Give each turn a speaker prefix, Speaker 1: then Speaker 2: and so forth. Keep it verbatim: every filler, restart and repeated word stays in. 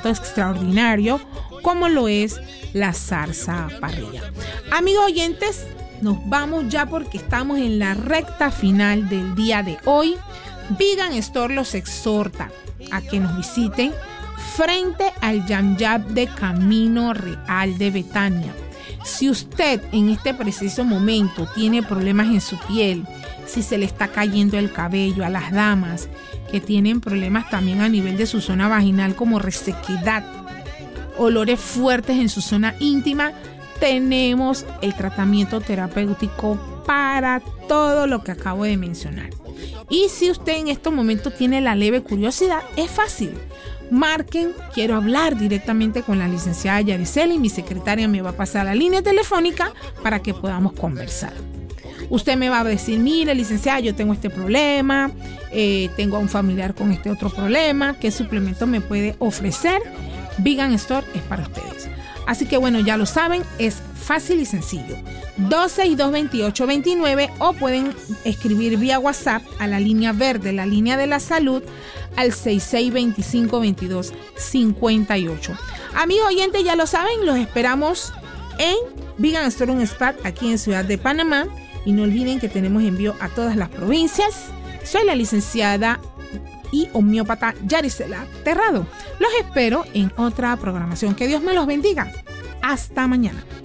Speaker 1: tratamiento extraordinario como lo es la zarza parrilla. Amigos oyentes, nos vamos ya porque estamos en la recta final del día de hoy. Vegan Store los exhorta a que nos visiten frente al Yam Yam de Camino Real de Betania. Si usted en este preciso momento tiene problemas en su piel, si se le está cayendo el cabello, a las damas que tienen problemas también a nivel de su zona vaginal como resequedad, olores fuertes en su zona íntima, tenemos el tratamiento terapéutico para todo lo que acabo de mencionar. Y si usted en estos momentos tiene la leve curiosidad, es fácil. Marquen, quiero hablar directamente con la licenciada Yariceli y mi secretaria me va a pasar la línea telefónica para que podamos conversar. Usted me va a decir, mire licenciada, yo tengo este problema, eh, tengo a un familiar con este otro problema, ¿qué suplemento me puede ofrecer? Vegan Store es para ustedes. Así que bueno, ya lo saben, es fácil y sencillo. dos seis dos, veintiocho veintinueve o pueden escribir vía WhatsApp a la línea verde, la línea de la salud, al seis seis dos cinco, veintidós cincuenta y ocho. Amigos oyentes, ya lo saben, los esperamos en Vegan Store, un spa aquí en Ciudad de Panamá. Y no olviden que tenemos envío a todas las provincias. Soy la licenciada y homeópata Yaricela Terrado. Los espero en otra programación. Que Dios me los bendiga. Hasta mañana.